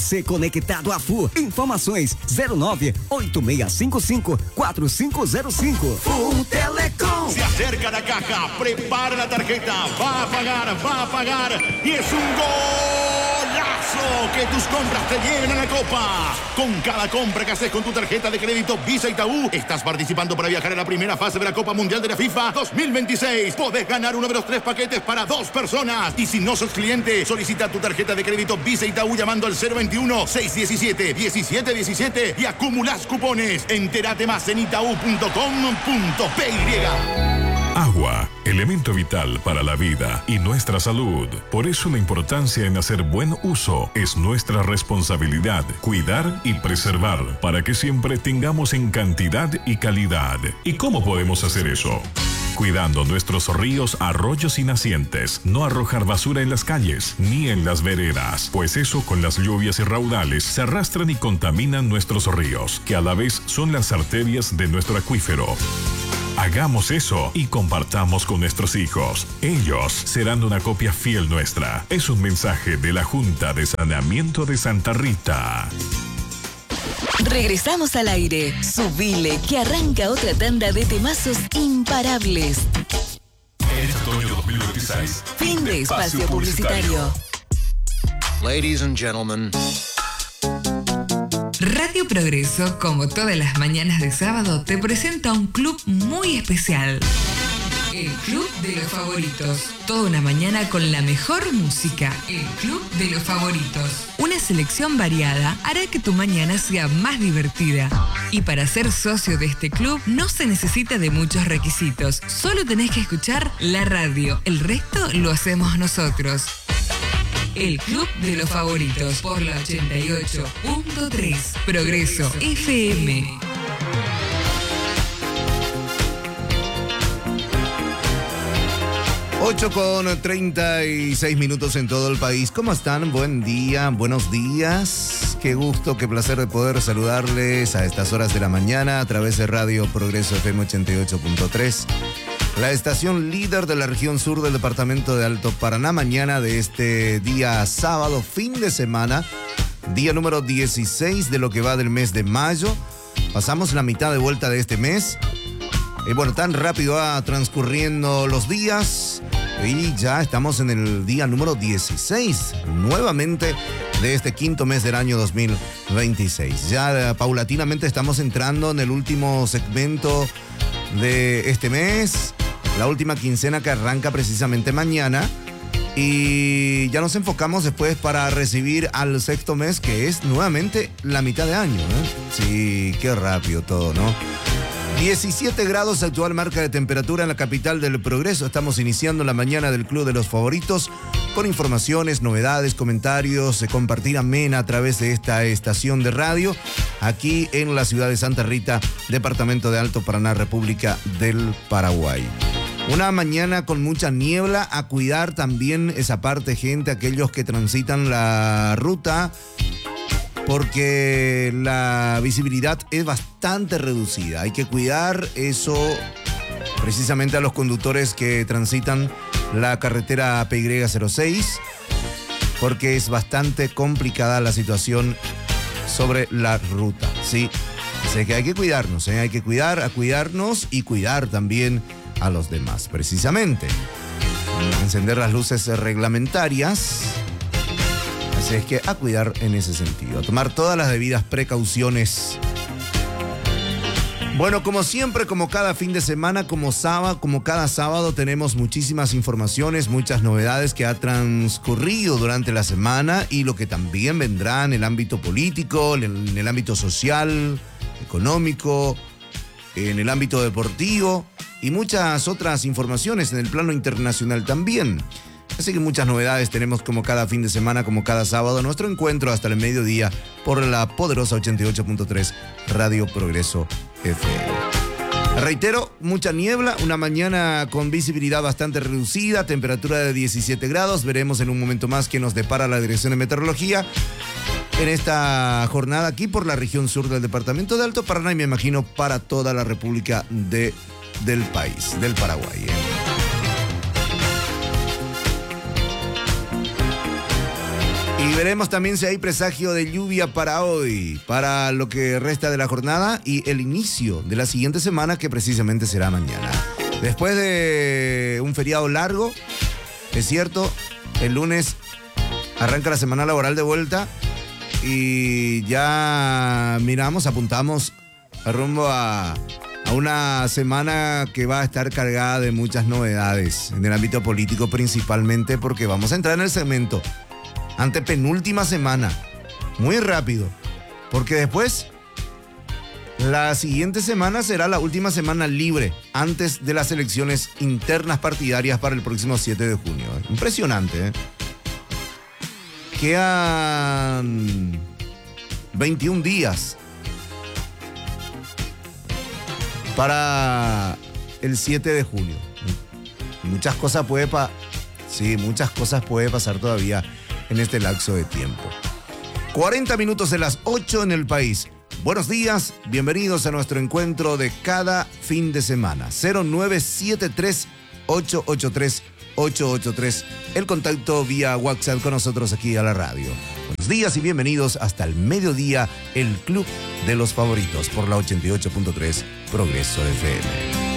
Se conectado a FU. Informações 09-8655-4505. FU Telecom. Se acerca a la caja, prepara la tarjeta, va a pagar, y es un golazo que tus compras te lleven a la copa. Con cada compra que haces con tu tarjeta de crédito Visa Itaú, estás participando para viajar a la primera fase de la Copa Mundial de la FIFA 2026. Podés ganar uno de los 3 paquetes para 2 personas. Y si no sos cliente, solicita tu tarjeta de crédito Visa Itaú llamando al 021-617-1717 y acumulás cupones. Entérate más en itaú.com.py. Agua, elemento vital para la vida y nuestra salud. Por eso la importancia en hacer buen uso es nuestra responsabilidad, cuidar y preservar para que siempre tengamos en cantidad y calidad. ¿Y cómo podemos hacer eso? Cuidando nuestros ríos, arroyos y nacientes, no arrojar basura en las calles ni en las veredas, pues eso con las lluvias y raudales se arrastran y contaminan nuestros ríos, que a la vez son las arterias de nuestro acuífero. Hagamos eso y compartamos con nuestros hijos. Ellos serán una copia fiel nuestra. Es un mensaje de la Junta de Saneamiento de Santa Rita. Regresamos al aire. Subile, que arranca otra tanda de temazos imparables. En otoño 2026. Fin de espacio publicitario. Ladies and gentlemen. Radio Progreso, como todas las mañanas de sábado, te presenta un club muy especial. El Club de los Favoritos. Toda una mañana con la mejor música. El Club de los Favoritos. Una selección variada hará que tu mañana sea más divertida. Y para ser socio de este club no se necesita de muchos requisitos. Solo tenés que escuchar la radio. El resto lo hacemos nosotros. El Club de los Favoritos por la 88.3 Progreso FM. Ocho con 36 minutos en todo el país. ¿Cómo están? Buen día, buenos días. Qué gusto, qué placer de poder saludarles a estas horas de la mañana a través de Radio Progreso FM 88.3. La estación líder de la región sur del departamento de Alto Paraná, mañana de este día sábado, fin de semana, día número 16 de lo que va del mes de mayo. Pasamos la mitad de vuelta de este mes. Y bueno, tan rápido va transcurriendo los días y ya estamos en el día número 16, nuevamente de este quinto mes del año 2026. Ya paulatinamente estamos entrando en el último segmento de este mes, la última quincena que arranca precisamente mañana, y ya nos enfocamos después para recibir al sexto mes, que es nuevamente la mitad de año, ¿eh? Sí, qué rápido todo, ¿no? 17 grados actual marca de temperatura en la capital del Progreso. Estamos iniciando la mañana del Club de los Favoritos con informaciones, novedades, comentarios, compartir amena a través de esta estación de radio aquí en la ciudad de Santa Rita, departamento de Alto Paraná, República del Paraguay. Una mañana con mucha niebla, a cuidar también esa parte, gente, aquellos que transitan la ruta, porque la visibilidad es bastante reducida. Hay que cuidar eso precisamente a los conductores que transitan la carretera PY06, porque es bastante complicada la situación sobre la ruta, ¿sí? Así que hay que cuidarnos, ¿eh? Hay que cuidarnos y cuidar también a los demás, precisamente. Encender las luces reglamentarias. Así es que a cuidar en ese sentido, a tomar todas las debidas precauciones. Bueno, como siempre, como cada fin de semana, como cada sábado, tenemos muchísimas informaciones, muchas novedades que ha transcurrido durante la semana y lo que también vendrá en el ámbito político, en el ámbito social, económico, en el ámbito deportivo y muchas otras informaciones en el plano internacional también. Así que muchas novedades tenemos como cada fin de semana, como cada sábado, nuestro encuentro hasta el mediodía por la poderosa 88.3 Radio Progreso FM. Reitero, mucha niebla, una mañana con visibilidad bastante reducida, temperatura de 17 grados. Veremos en un momento más qué nos depara la Dirección de Meteorología en esta jornada aquí por la región sur del departamento de Alto Paraná y me imagino para toda la República del país, del Paraguay. Y veremos también si hay presagio de lluvia para hoy, para lo que resta de la jornada y el inicio de la siguiente semana, que precisamente será mañana. Después de un feriado largo, es cierto, el lunes arranca la semana laboral de vuelta y ya apuntamos rumbo a una semana que va a estar cargada de muchas novedades en el ámbito político, principalmente porque vamos a entrar en el segmento antepenúltima semana, muy rápido, porque después la siguiente semana será la última semana libre antes de las elecciones internas partidarias para el próximo 7 de junio. Impresionante, ¿eh? Quedan 21 días para el 7 de junio. Muchas cosas puede pasar todavía en este lapso de tiempo. 40 minutos de las 8 en el país. Buenos días, bienvenidos a nuestro encuentro de cada fin de semana. 0973-883-883. El contacto vía WhatsApp con nosotros aquí a la radio. Buenos días y bienvenidos hasta el mediodía, el Club de los Favoritos por la 88.3 Progreso FM.